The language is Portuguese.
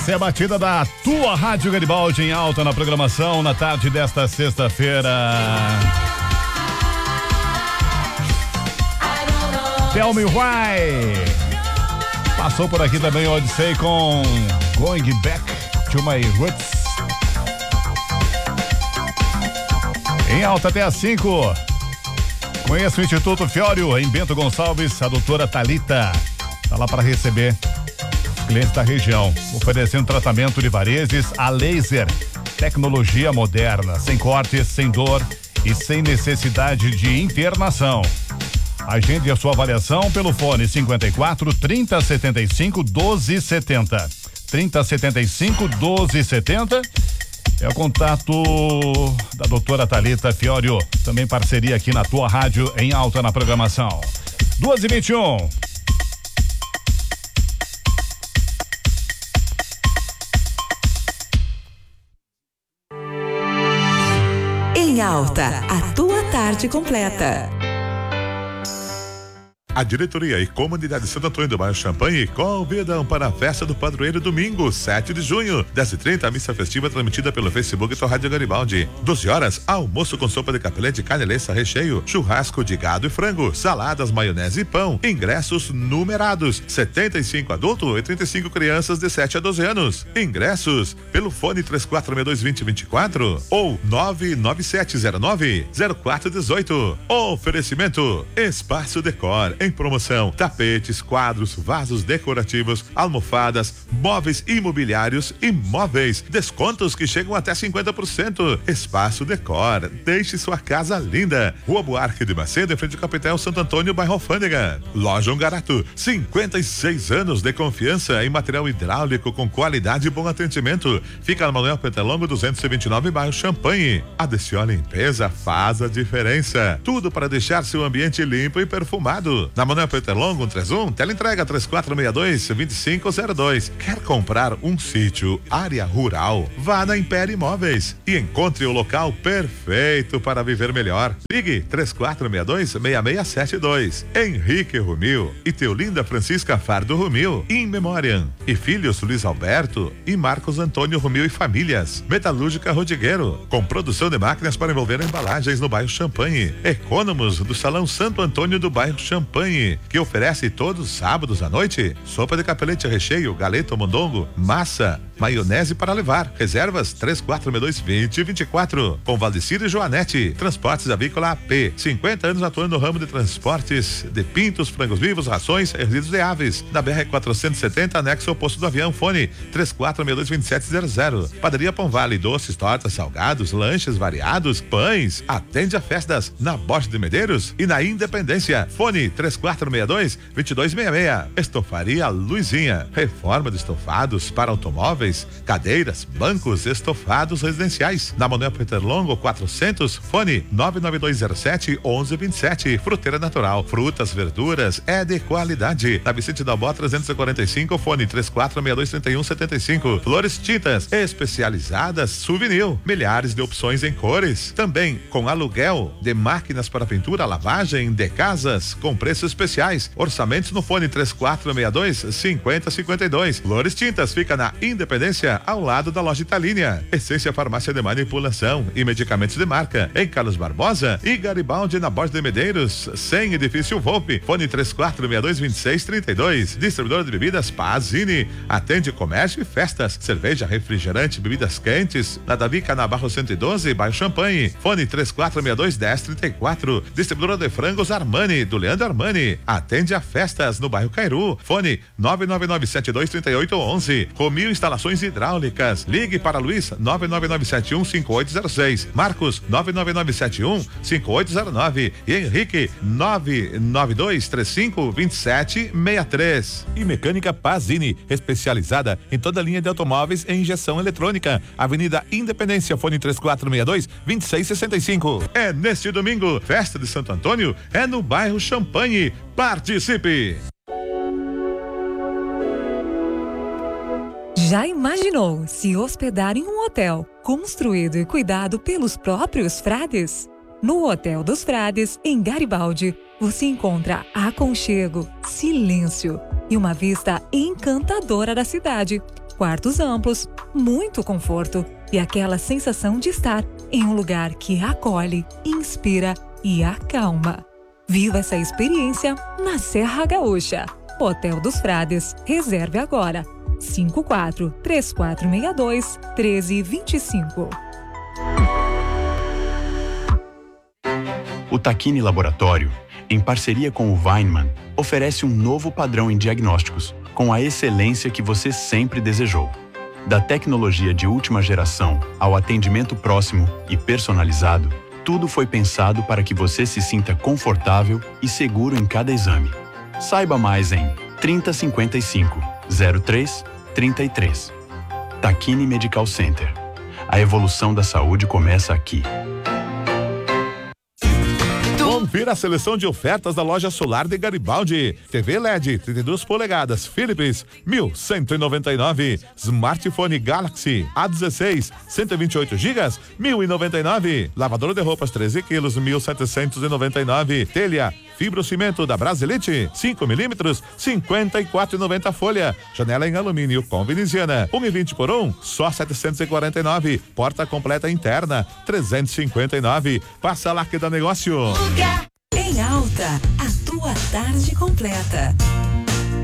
Essa é a batida da tua Rádio Garibaldi em alta na programação na tarde desta sexta-feira. Tell Me Why. Passou por aqui também o Odyssey com Going Back to My Roots. Em alta até às 5. Conheça o Instituto Fiório em Bento Gonçalves, a doutora Thalita. Está lá para receber clientes da região, oferecendo tratamento de varizes a laser, tecnologia moderna, sem cortes, sem dor e sem necessidade de internação. Agende a sua avaliação pelo fone 54 30 75 12 70. 30 75 12 70 é o contato da doutora Thalita Fiório, também parceria aqui na tua rádio em alta na programação. 2h21. Em alta, a tua tarde completa. A diretoria e comunidade de Santo Antônio do Bairro Champanhe convidam para a festa do padroeiro domingo, 7 de junho, 10h30, a missa festiva transmitida pelo Facebook da Rádio Garibaldi. 12 horas, almoço com sopa de capelete, carne leça, recheio, churrasco de gado e frango, saladas, maionese e pão. Ingressos numerados, 75 adultos e 35 crianças de 7 a 12 anos. Ingressos pelo fone 3462-2024 ou 99709-0418. Oferecimento Espaço Decor, em promoção, tapetes, quadros, vasos decorativos, almofadas, móveis imobiliários e móveis. Descontos que chegam até 50%. Espaço Decor, deixe sua casa linda. Rua Buarque de Macedo, em frente ao Capitel Santo Antônio, bairro Alfândega. Loja Ongarato, 56 anos de confiança em material hidráulico com qualidade e bom atendimento. Fica na Manuel Petalongo 229, bairro Champanhe. A Deciol Limpeza faz a diferença. Tudo para deixar seu ambiente limpo e perfumado. Na Manuel Petalongo 131, teleentrega 3462-2502. Quer comprar um sítio, área rural? Vá na Império Imóveis e encontre o local perfeito para viver melhor. Ligue 3462-6672. Henrique Rumil e Teolinda Francisca Fardo Rumil, in memoriam. E filhos Luiz Alberto e Marcos Antônio Rumil e famílias. Metalúrgica Rodrigueiro, com produção de máquinas para envolver embalagens no bairro Champanhe. Econômos do Salão Santo Antônio do bairro Champanhe, que oferece todos os sábados à noite sopa de capelete, recheio, galeto, mondongo, massa, maionese para levar. Reservas 3462-2024. Com Valdecir e Joanete. Transportes Avícola AP, 50 anos atuando no ramo de transportes de pintos, frangos vivos, rações e resíduos de aves. Na BR 470, anexo ao posto do avião. Fone 3462-2700. Padaria Pão Vale, doces, tortas, salgados, lanches variados, pães. Atende a festas na Borges de Medeiros e na Independência. Fone 3462-2266. Estofaria Luizinha, reforma de estofados para automóveis, cadeiras, bancos, estofados residenciais. Na Manuel Peterlongo 400, fone 99207-1127. Fruteira Natural, frutas, verduras é de qualidade. Na Vicente da Bó 345, fone 3462-3175. Flores Tintas especializadas, Souvenir, milhares de opções em cores. Também com aluguel de máquinas para pintura, lavagem de casas com preços especiais. Orçamentos no fone 3462-5052. Flores Tintas fica na Independência, ao lado da loja Italínia. Essência Farmácia de Manipulação e Medicamentos de Marca, em Carlos Barbosa e Garibaldi, na Borges de Medeiros, sem Edifício Volpe. Fone 3462-2632. Distribuidor de bebidas Pazini, atende comércio e festas, cerveja, refrigerante, bebidas quentes. Na Davi Canabarro 112, bairro Champanhe. Fone 3462-1034. Distribuidor de frangos Armani, do Leandro Armani, atende a festas no bairro Cairu. Fone 999723811. Romil Instalações Hidráulicas. Ligue para Luiz 999715806. Marcos 999715809 e Henrique 992352763. E Mecânica Pazini, especializada em toda a linha de automóveis e injeção eletrônica. Avenida Independência, fone 3462-2665. É neste domingo, festa de Santo Antônio, é no bairro Champanhe. Participe! Já imaginou se hospedar em um hotel construído e cuidado pelos próprios frades? No Hotel dos Frades, em Garibaldi, você encontra aconchego, silêncio e uma vista encantadora da cidade. quartos amplos, muito conforto e aquela sensação de estar em um lugar que acolhe, inspira e acalma. Viva essa experiência na Serra Gaúcha. Hotel dos Frades. Reserve agora. 54-3462-1325. O Takine Laboratório, em parceria com o Weinmann, oferece um novo padrão em diagnósticos, com a excelência que você sempre desejou. Da tecnologia de última geração ao atendimento próximo e personalizado, tudo foi pensado para que você se sinta confortável e seguro em cada exame. Saiba mais em 3055-0333. Takine Medical Center. A evolução da saúde começa aqui. Confira a seleção de ofertas da loja solar de Garibaldi. TV LED 32 polegadas Philips 1.199. Smartphone Galaxy A16 128 GB 1.099. Lavadora de roupas 13 quilos 1.799. Telha fibrocimento da Brasilite 5 milímetros 54,90 folha. Janela em alumínio com veneziana 1,20 por 1 só 749. Porta completa interna 359. Passa lá que dá negócio. Em Alta, a tua tarde completa.